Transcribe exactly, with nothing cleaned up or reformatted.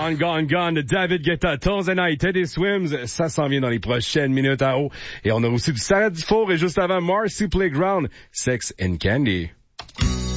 Gone, Gone, Gone de David Guetta, Thursday Night, Teddy Swims. Ça s'en vient dans les prochaines minutes à haut. Et on a aussi du Sarah Dufour et juste avant Marcy Playground, Sex and Candy.